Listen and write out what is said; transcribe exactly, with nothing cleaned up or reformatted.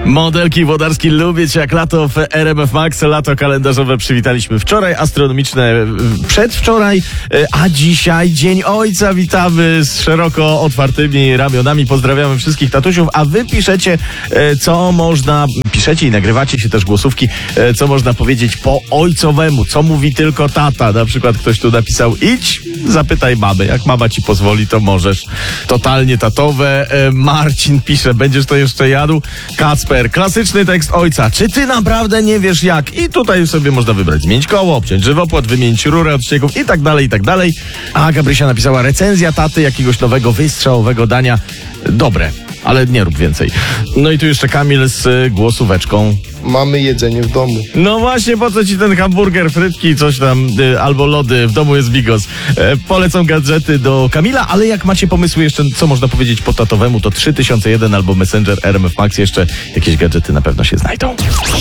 Modelki Włodarski, lubię cię jak lato w R M F Max. Lato kalendarzowe przywitaliśmy wczoraj, astronomiczne przedwczoraj, a dzisiaj Dzień Ojca. Witamy z szeroko otwartymi ramionami. Pozdrawiamy wszystkich tatusiów, a wy piszecie, co można, piszecie i nagrywacie się też głosówki, co można powiedzieć po ojcowemu, co mówi tylko tata. Na przykład ktoś tu napisał: idź, zapytaj mamy, jak mama ci pozwoli, to możesz. Totalnie tatowe. Marcin pisze: będziesz to jeszcze jadł? Kacper: klasyczny tekst ojca. Czy ty naprawdę nie wiesz jak? I tutaj sobie można wybrać: zmienić koło, obciąć żywopłot, wymienić rurę od ścieków i tak dalej, i tak dalej. A Gabrysia napisała: recenzja taty jakiegoś nowego wystrzałowego dania. Dobre, ale nie rób więcej. No i tu jeszcze Kamil z głosóweczką. Mamy jedzenie w domu. No właśnie, po co ci ten hamburger, frytki, coś tam, y, albo lody, w domu jest bigos. E, polecam gadżety do Kamila, ale jak macie pomysły jeszcze, co można powiedzieć po tatowemu, to trzy tysiące jeden albo Messenger R M F Max, jeszcze jakieś gadżety na pewno się znajdą.